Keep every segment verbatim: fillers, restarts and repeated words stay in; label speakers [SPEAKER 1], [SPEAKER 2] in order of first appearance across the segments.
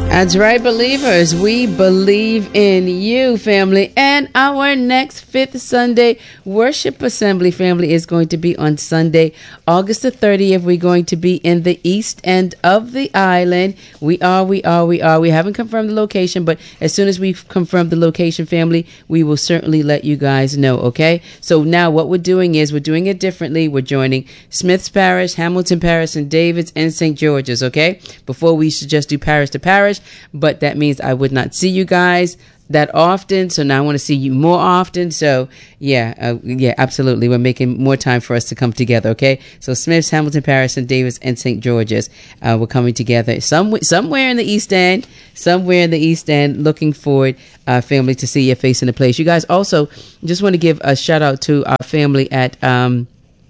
[SPEAKER 1] That's right, believers. We believe in you, family. And our next fifth Sunday worship assembly, family, is going to be on Sunday, August the thirtieth. We're going to be in the east end of the island. We are, we are, we are. We haven't confirmed the location, but as soon as we've confirmed the location, family, we will certainly let you guys know, okay? So now what we're doing is we're doing it differently. We're joining Smith's Parish, Hamilton Parish, and David's, and Saint George's, okay? Before we should just do parish to parish, but that means I would not see you guys that often. So now I want to see you more often. So yeah, uh, yeah, absolutely. We're making more time for us to come together. Okay. So Smith's, Hamilton Parish, and Davis, and Saint George's, uh, we're coming together some, somewhere in the East End, somewhere in the East End. Looking forward, uh, family, to see your face in the place. You guys also just want to give a shout out to our family at, um,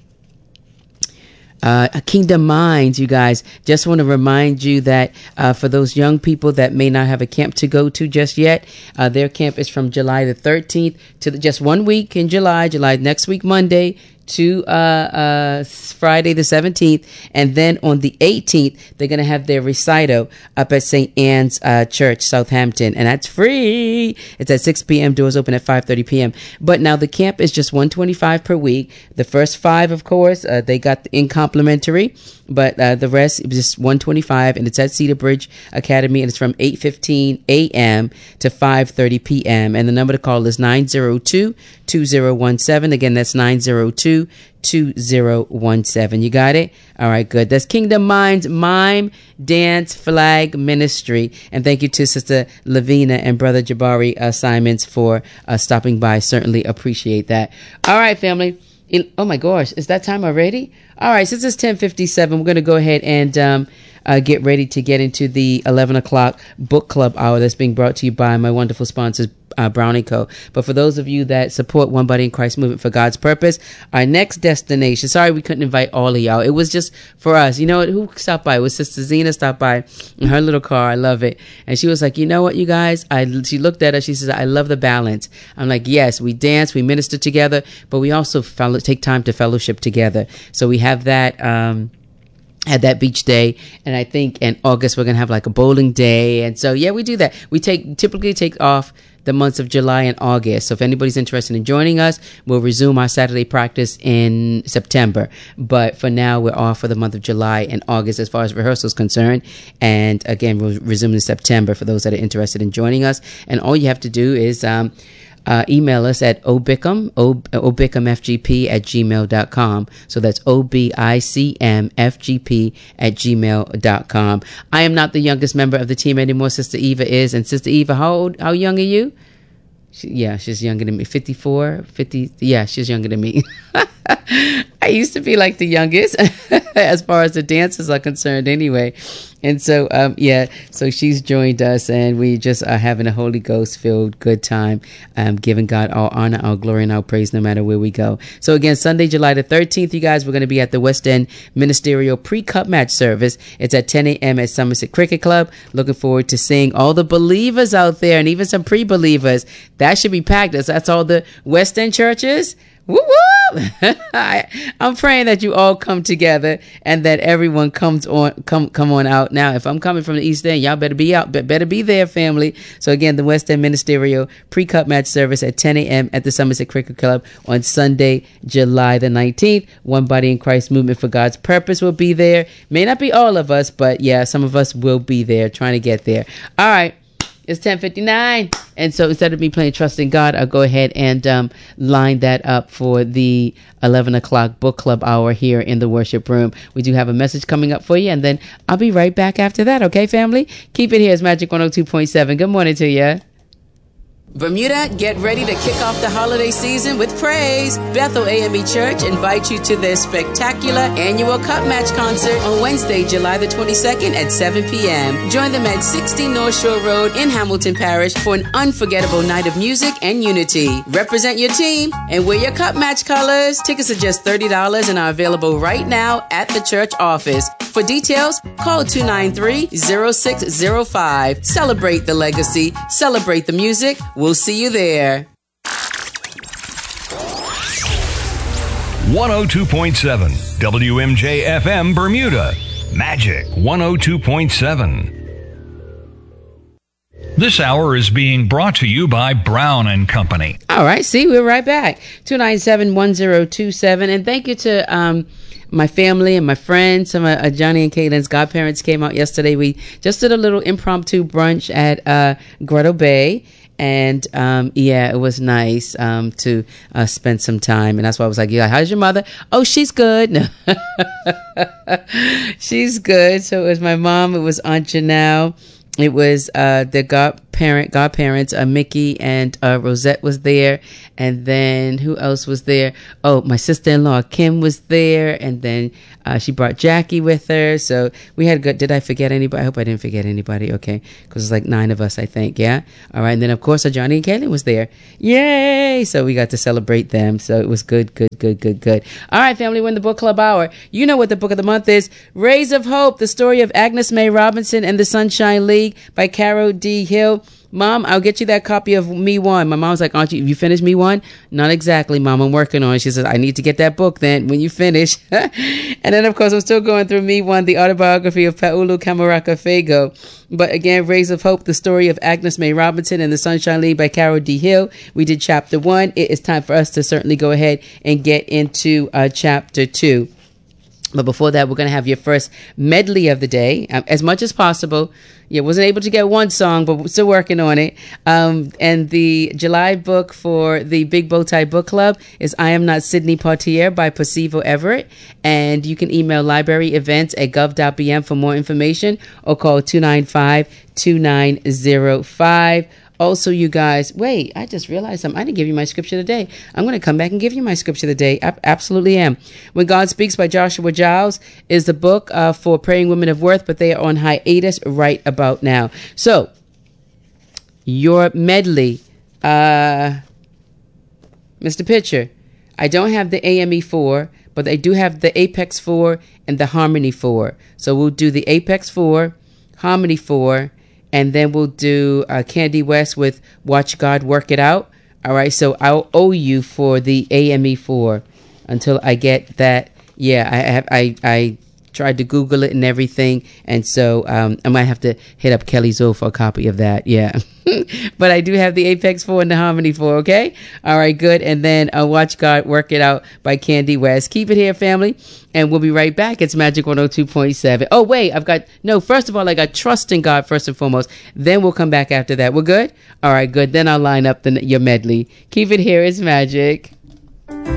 [SPEAKER 1] Uh, Kingdom Minds, you guys. Just want to remind you that uh, for those young people that may not have a camp to go to just yet, uh, their camp is from July the thirteenth to the, just one week in July, July next week, Monday, to uh, uh, Friday the seventeenth. And then on the eighteenth, they're going to have their recital up at Saint Anne's uh, Church, Southampton. And that's free. It's at six p.m. Doors open at five thirty p.m. But now the camp is just one hundred twenty-five dollars per week. The first five, of course, uh, they got in complimentary. But uh, the rest is just one hundred twenty-five dollars. And it's at Cedar Bridge Academy. And it's from eight fifteen a.m. to five thirty p.m. And the number to call is nine zero two, two zero one seven. Again, that's nine zero two, two zero one seven. You got it? All right, good. That's Kingdom Minds Mime Dance Flag Ministry. And thank you to Sister Lavina and Brother Jabari uh, Simons for uh, stopping by. Certainly appreciate that. All right, family. Oh my gosh, is that time already? All right, since it's ten fifty-seven, we're going to go ahead and um, uh, get ready to get into the eleven o'clock book club hour that's being brought to you by my wonderful sponsors, Uh, Brownie Co. But for those of you that support One Body in Christ Movement for God's Purpose, our next destination, sorry we couldn't invite all of y'all. It was just for us. You know what? Who stopped by? It was Sister Zena stopped by in her little car. I love it. And she was like, you know what, you guys? I She looked at us. She says, I love the balance. I'm like, yes, we dance, we minister together, but we also fellow, take time to fellowship together. So we have that. Um, had that beach day, and I think in August we're gonna have like a bowling day, and so yeah, we do that. We take typically take off the months of July and August. So if anybody's interested in joining us, we'll resume our Saturday practice in September. But for now, we're off for the month of July and August as far as rehearsal is concerned. And again, we'll resume in September for those that are interested in joining us. And all you have to do is um, Uh, email us at obicum, obicumfgp at gmail dot com. So that's O B I C M F G P at gmail dot com. I am not the youngest member of the team anymore. Sister Eva is. And Sister Eva, how old, how young are you? She, yeah, she's younger than me. fifty-four, fifty. Yeah, she's younger than me. I used to be like the youngest as far as the dancers are concerned anyway. And so, um, yeah, so she's joined us, and we just are having a Holy Ghost filled good time, um, giving God all honor, all glory, and all praise no matter where we go. So again, Sunday, July the thirteenth, you guys, we're going to be at the West End Ministerial Pre-Cup Match Service. It's at ten a.m. at Somerset Cricket Club. Looking forward to seeing all the believers out there and even some pre-believers. That should be packed. That's all the West End churches. Woo woo! I, I'm praying that you all come together and that everyone comes on, come, come on out. Now, if I'm coming from the East End, y'all better be out, better be there, family. So again, the West End Ministerial Pre-Cup Match Service at ten a.m. at the Somerset Cricket Club on Sunday, July the nineteenth. One Body in Christ Movement for God's Purpose will be there. May not be all of us, but yeah, some of us will be there trying to get there. All right. It's ten fifty-nine. And so instead of me playing Trust in God, I'll go ahead and um, line that up for the eleven o'clock book club hour here in the worship room. We do have a message coming up for you, and then I'll be right back after that. Okay, family? Keep it here. It's Magic one oh two point seven. Good morning to you. Bermuda, get ready to kick off the holiday season with praise. Bethel A M E Church invites you to their spectacular annual cup match concert on Wednesday, July the twenty-second at seven p.m. Join them at sixty North Shore Road in Hamilton Parish for an unforgettable night of music and unity. Represent your team and wear your cup match colors. Tickets are just thirty dollars and are available right now at the church office. For details, call two nine three, zero six zero five. Celebrate the legacy. Celebrate the music. We'll see you there.
[SPEAKER 2] one oh two point seven W M J F M Bermuda. Magic one oh two point seven. This hour is being brought to you by Brown and Company.
[SPEAKER 1] All right, see, we're right back. two nine seven, one zero two seven. And thank you to um, my family and my friends. Some of uh, Johnny and Caitlin's godparents came out yesterday. We just did a little impromptu brunch at uh, Grotto Bay. And um, yeah, it was nice um, to uh, spend some time. And that's why I was like, yeah, how's your mother? Oh, she's good. No. She's good. So it was my mom. It was Aunt Janelle. It was uh, the godparent, godparents, uh, Mickey and uh, Rosette was there. And then who else was there? Oh, my sister-in-law, Kim, was there. And then uh, she brought Jackie with her. So we had good. Did I forget anybody? I hope I didn't forget anybody. Okay. Because it's like nine of us, I think. Yeah. All right. And then, of course, uh, Johnny and Caitlin was there. Yay. So we got to celebrate them. So it was good, good, good, good, good. All right, family, we're in the book club hour. You know what the book of the month is. Rays of Hope, the story of Agnes May Robinson and the Sunshine League by Carol D. Hill. Mom, I'll get you that copy of Me One. My mom's like, aren't you, you finished Me One? Not exactly, Mom. I'm working on it. She says, I need to get that book then when you finish. And then, of course, I'm still going through Me One, the autobiography of Paulu Camaraka Fago. But again, Rays of Hope, the story of Agnes May Robinson and the Sunshine League by Carol D. Hill. We did chapter one. It is time for us to certainly go ahead and get into uh, chapter two. But before that, we're going to have your first medley of the day, um, as much as possible. Yeah, wasn't able to get one song, but we're still working on it. Um, and the July book for the Big Bow Tie Book Club is I Am Not Sidney Poitier by Percival Everett. And you can email library events at gov dot b m for more information or call two nine five, two nine zero five. Also, you guys, wait, I just realized something. I didn't give you my scripture today. I'm going to come back and give you my scripture today. I absolutely am. When God Speaks by Joshua Giles is the book uh, for praying women of worth, but they are on hiatus right about now. So, your medley, uh, Mister Pitcher, I don't have the A M E four, but I do have the Apex four and the Harmony four. So, we'll do the Apex four, Harmony four, and then we'll do uh, Candy West with Watch God Work It Out. All right, so I'll owe you for the A M E four until I get that. Yeah, I have. I I tried to Google it and everything, and so um, I might have to hit up Kelly Zoe for a copy of that. Yeah, but I do have the Apex four and the Harmony four. Okay, all right, good. And then uh, Watch God Work It Out by Candy West. Keep it here, family, and we'll be right back. It's Magic one oh two point seven. Oh wait, I've got no. First of all, I got trust in God first and foremost. Then we'll come back after that. We're good. All right, good. Then I'll line up the your medley. Keep it here. It's Magic.